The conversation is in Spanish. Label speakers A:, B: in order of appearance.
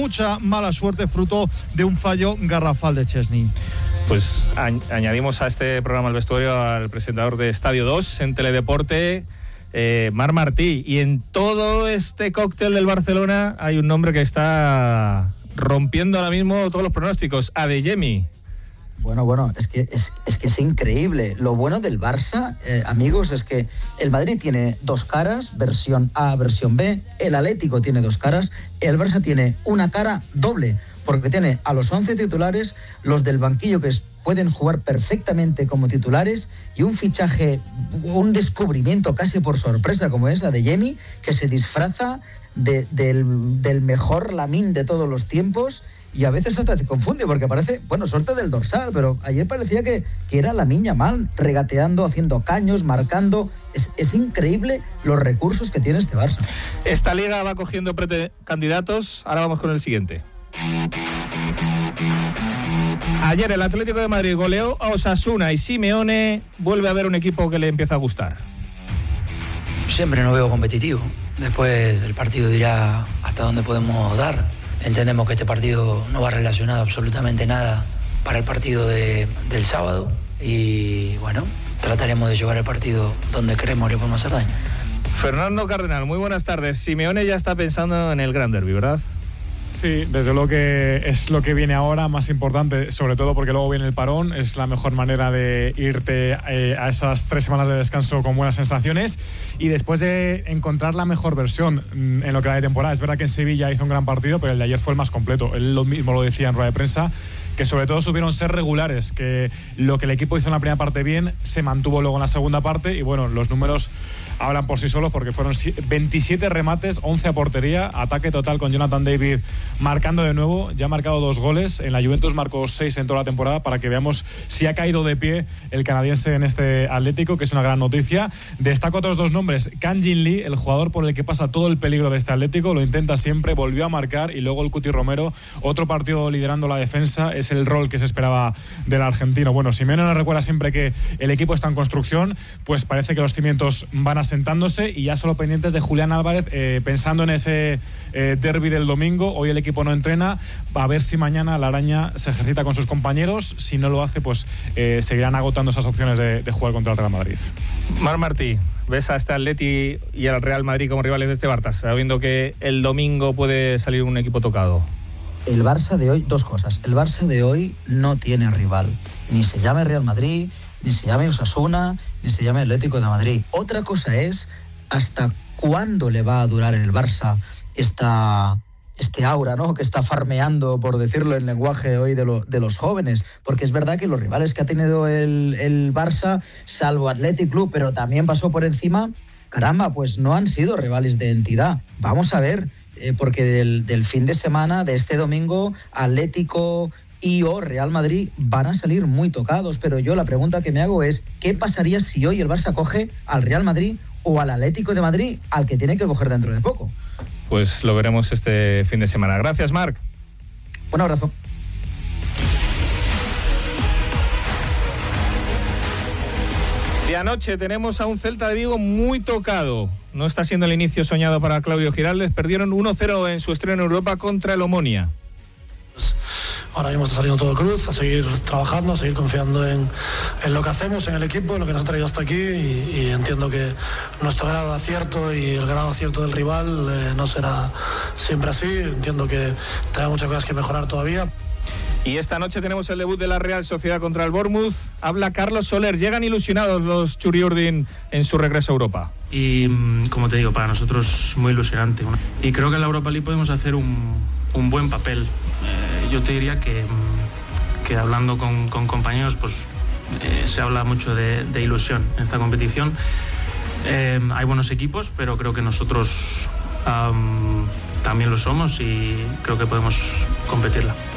A: mucha mala suerte fruto de un fallo garrafal de Chesney.
B: Pues añadimos a este programa El Vestuario al presentador de Estadio 2 en Teledeporte, Marc Martí, y en todo este cóctel del Barcelona hay un nombre que está rompiendo ahora mismo todos los pronósticos: Adeyemi.
C: Bueno, es que es increíble. Lo bueno del Barça, amigos, es que el Madrid tiene dos caras, versión A, versión B, el Atlético tiene dos caras, el Barça tiene una cara doble, porque tiene a los 11 titulares, los del banquillo que pueden jugar perfectamente como titulares, y un fichaje, un descubrimiento casi por sorpresa como es Adeyemi, que se disfraza del mejor Lamine de todos los tiempos, y a veces hasta te confunde porque parece, suerte del dorsal, pero ayer parecía que era Lamine Yamal regateando, haciendo caños, marcando. Es increíble los recursos que tiene este Barça.
B: Esta liga va cogiendo candidatos. Ahora vamos con el siguiente. Ayer el Atlético de Madrid goleó a Osasuna y Simeone vuelve a ver un equipo que le empieza a gustar.
D: Siempre nos veo competitivo. Después el partido dirá hasta dónde podemos dar. Entendemos que este partido no va relacionado absolutamente nada para el partido del sábado y trataremos de llevar el partido donde creemos le podemos hacer daño.
B: Fernando Cardenal, muy buenas tardes. Simeone ya está pensando en el Gran Derby, ¿verdad?
E: Sí, desde luego que es lo que viene ahora, más importante, sobre todo porque luego viene el parón. Es la mejor manera de irte a esas 3 semanas de descanso con buenas sensaciones y después de encontrar la mejor versión en lo que va de temporada. Es verdad que en Sevilla hizo un gran partido, pero el de ayer fue el más completo. Él lo mismo lo decía en rueda de prensa, que sobre todo supieron ser regulares, que lo que el equipo hizo en la primera parte bien se mantuvo luego en la segunda parte y los números hablan por sí solos porque fueron 27 remates, 11 a portería, ataque total con Jonathan David marcando de nuevo, ya ha marcado 2 goles, en la Juventus marcó 6 en toda la temporada, para que veamos si ha caído de pie el canadiense en este Atlético, que es una gran noticia. Destaco otros 2 nombres, Kang Jin Lee, el jugador por el que pasa todo el peligro de este Atlético, lo intenta siempre, volvió a marcar, y luego el Cuti Romero, otro partido liderando la defensa, es el rol que se esperaba del argentino. Simeone nos recuerda siempre que el equipo está en construcción, pues parece que los cimientos van asentándose y ya solo pendientes de Julián Álvarez, pensando en ese derbi del domingo. Hoy el equipo no entrena, a ver si mañana la araña se ejercita con sus compañeros. Si no lo hace, pues seguirán agotando esas opciones de jugar contra el Real Madrid.
B: Marc Martí, ¿ves a este Atleti y al Real Madrid como rivales de este Barça, sabiendo que el domingo puede salir un equipo tocado?
C: El Barça de hoy, 2 cosas. El Barça de hoy no tiene rival. Ni se llame Real Madrid, ni se llame Osasuna, ni se llame Atlético de Madrid. Otra cosa es hasta cuándo le va a durar el Barça este aura, ¿no?, que está farmeando, por decirlo en lenguaje de hoy, de los jóvenes. Porque es verdad que los rivales que ha tenido el Barça, salvo Athletic Club, pero también pasó por encima, caramba, pues no han sido rivales de entidad. Vamos a ver, porque del fin de semana, de este domingo, Atlético y Real Madrid van a salir muy tocados, pero yo la pregunta que me hago es, ¿qué pasaría si hoy el Barça coge al Real Madrid o al Atlético de Madrid, al que tiene que coger dentro de poco?
B: Pues lo veremos este fin de semana. Gracias, Marc.
C: Un abrazo.
B: Y anoche tenemos a un Celta de Vigo muy tocado. No está siendo el inicio soñado para Claudio Giraldez. Perdieron 1-0 en su estreno en Europa contra el Omonia.
F: Ahora mismo está saliendo todo cruz, a seguir trabajando, a seguir confiando en lo que hacemos, en el equipo, en lo que nos ha traído hasta aquí, y entiendo que nuestro grado de acierto y el grado de acierto del rival no será siempre así. Entiendo que tenemos muchas cosas que mejorar todavía.
B: Y esta noche tenemos el debut de la Real Sociedad contra el Bournemouth. Habla Carlos Soler. Llegan ilusionados los Churiurdin en su regreso a Europa.
G: Y como te digo, para nosotros muy ilusionante. Y creo que en la Europa League podemos hacer un buen papel. Yo te diría que hablando con compañeros, pues se habla mucho de ilusión en esta competición. Hay buenos equipos, pero creo que nosotros también lo somos y creo que podemos competirla.